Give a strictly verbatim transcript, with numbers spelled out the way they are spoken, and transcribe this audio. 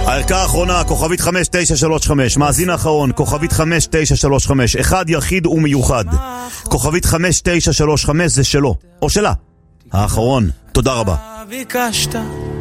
הערכה האחרונה, כוכבית חמש תשע שלוש חמש. מאזין האחרון, כוכבית חמש תשע שלוש חמש. אחד יחיד ומיוחד. כוכבית חמש תשע שלוש חמש זה שלו, או שלה. האחרון, תודה רבה.